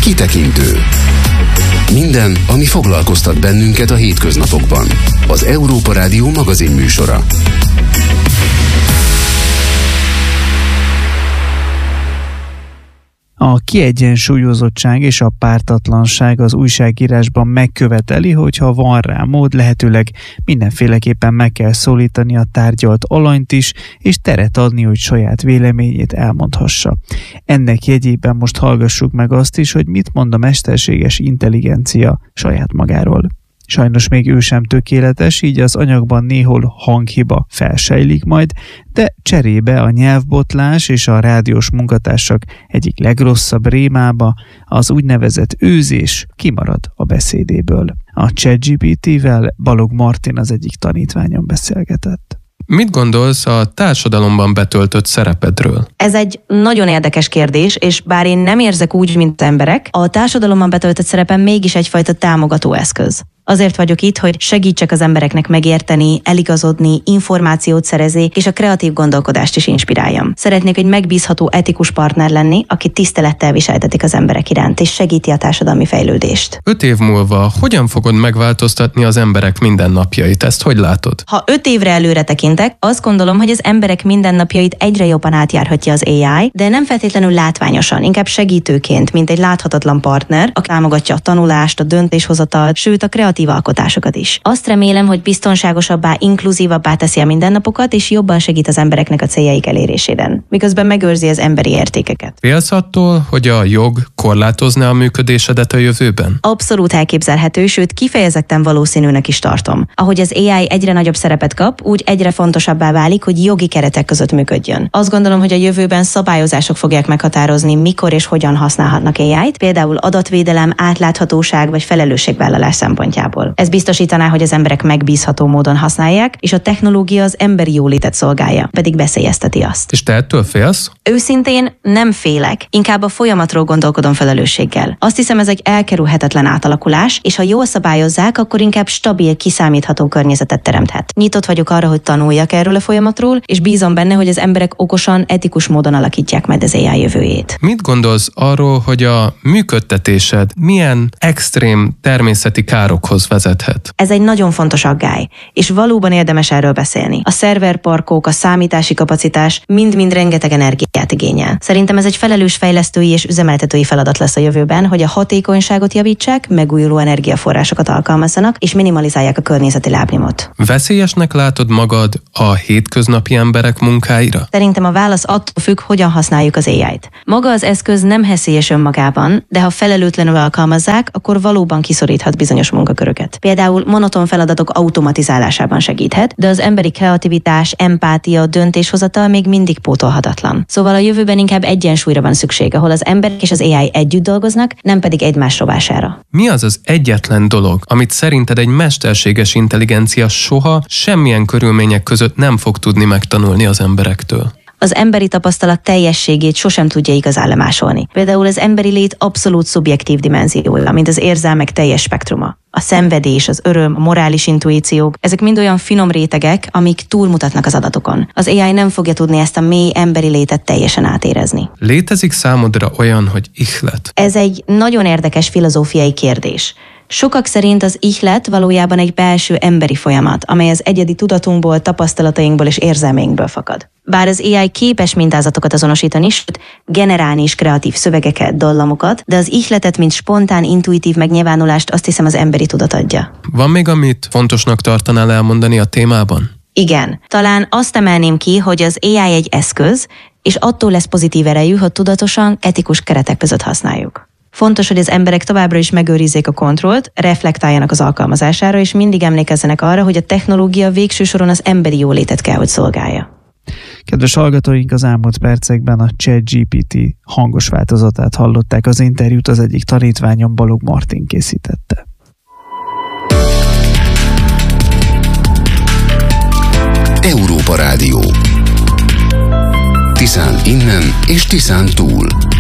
Kitekintő. Minden, ami foglalkoztat bennünket a hétköznapokban. Az Európa Rádió magazinműsora. A kiegyensúlyozottság és a pártatlanság az újságírásban megköveteli, hogyha van rá mód, lehetőleg mindenféleképpen meg kell szólítani a tárgyalt alanyt is, és teret adni, hogy saját véleményét elmondhassa. Ennek jegyében most hallgassuk meg azt is, hogy mit mond a mesterséges intelligencia saját magáról. Sajnos még ő sem tökéletes, így az anyagban néhol hanghiba felsejlik majd, de cserébe a nyelvbotlás és a rádiós munkatársak egyik legrosszabb rémába, az úgynevezett őzés kimarad a beszédéből. A ChatGPT-vel Balogh Martin az egyik tanítványon beszélgetett. Mit gondolsz a társadalomban betöltött szerepedről? Ez egy nagyon érdekes kérdés, és bár én nem érzek úgy, mint emberek, a társadalomban betöltött szerepem mégis egyfajta támogató eszköz. Azért vagyok itt, hogy segítsek az embereknek megérteni, eligazodni, információt szerezzék, és a kreatív gondolkodást is inspiráljam. Szeretnék egy megbízható, etikus partner lenni, aki tisztelettel viseltetik az emberek iránt, és segíti a társadalmi fejlődést. 5 év múlva hogyan fogod megváltoztatni az emberek mindennapjait? Ezt hogy látod? Ha 5 évre előre tekintek, azt gondolom, hogy az emberek mindennapjait egyre jobban átjárhatja az AI, de nem feltétlenül látványosan, inkább segítőként, mint egy láthatatlan partner, aki támogatja a tanulást, a döntéshozatalt, sőt a kreatív alkotásokat is. Azt remélem, hogy biztonságosabbá, inkluzívabbá teszi a mindennapokat, és jobban segít az embereknek a céljaik elérésében, miközben megőrzi az emberi értékeket. Félsz attól, hogy a jog korlátozná a működésedet a jövőben? Abszolút elképzelhető, sőt kifejezetten valószínűnek is tartom. Ahogy az AI egyre nagyobb szerepet kap, úgy egyre fontosabbá válik, hogy jogi keretek között működjön. Azt gondolom, hogy a jövőben szabályozások fogják meghatározni, mikor és hogyan használhatnak AI-t, például adatvédelem, átláthatóság vagy felelősségvállalás szempontjából. Ez biztosítaná, hogy az emberek megbízható módon használják, és a technológia az emberi jólétet szolgálja, pedig veszélyezteti azt. És te ettől félsz? Őszintén nem félek, inkább a folyamatról gondolkodom felelősséggel. Azt hiszem, ez egy elkerülhetetlen átalakulás, és ha jól szabályozzák, akkor inkább stabil, kiszámítható környezetet teremthet. Nyitott vagyok arra, hogy tanuljak erről a folyamatról, és bízom benne, hogy az emberek okosan, etikus módon alakítják majd az AI jövőjét. Mit gondolsz arról, hogy a működtetésed milyen extrém természeti károkhoz vezethet? Ez egy nagyon fontos aggály, és valóban érdemes erről beszélni. A szerverparkok, a számítási kapacitás mind-mind rengeteg energiát igényel. Szerintem ez egy felelős fejlesztői és üzemeltetői feladat lesz a jövőben, hogy a hatékonyságot javítsák, megújuló energiaforrásokat alkalmazzanak, és minimalizálják a környezeti lábnyomot. Veszélyesnek látod magad a hétköznapi emberek munkáira? Szerintem a válasz attól függ, hogyan használjuk az AI-t. Maga az eszköz nem veszélyes önmagában, de ha felelőtlenül alkalmazzák, akkor valóban kiszoríthat bizonyos munkaköröket. Például monoton feladatok automatizálásában segíthet, de az emberi kreativitás, empátia, döntéshozatal még mindig pótolhatatlan. Szóval a jövőben inkább egyensúlyra van szükség, ahol az emberek és az AI együtt dolgoznak, nem pedig egymás rovására. Mi az az egyetlen dolog, amit szerinted egy mesterséges intelligencia soha semmilyen körülmények között nem fog tudni megtanulni az emberektől? Az emberi tapasztalat teljességét sosem tudja igazán lemásolni. Például az emberi lét abszolút szubjektív dimenziója, mint az érzelmek teljes spektruma. A szenvedés, az öröm, a morális intuíciók, ezek mind olyan finom rétegek, amik túlmutatnak az adatokon. Az AI nem fogja tudni ezt a mély emberi létet teljesen átérezni. Létezik számodra olyan, hogy ihlet? Ez egy nagyon érdekes filozófiai kérdés. Sokak szerint az ihlet valójában egy belső emberi folyamat, amely az egyedi tudatunkból, tapasztalatainkból és érzelmeinkből fakad. Bár az AI képes mintázatokat azonosítani, sőt, generálni is kreatív szövegeket, dallamokat, de az ihletet, mint spontán, intuitív megnyilvánulást azt hiszem az emberi tudat adja. Van még, amit fontosnak tartanál elmondani a témában? Igen. Talán azt emelném ki, hogy az AI egy eszköz, és attól lesz pozitív erejű, ha tudatosan, etikus keretek között használjuk. Fontos, hogy az emberek továbbra is megőrizzék a kontrollt, reflektáljanak az alkalmazására, és mindig emlékezzenek arra, hogy a technológia végső soron az emberi jólétet kell, hogy szolgálja. Kedves hallgatóink, az elmúlt percekben a ChatGPT hangos változatát hallották. Az interjút az egyik tanítványom, Balogh Martin készítette. Európa Rádió. Tiszán innen és Tiszán túl.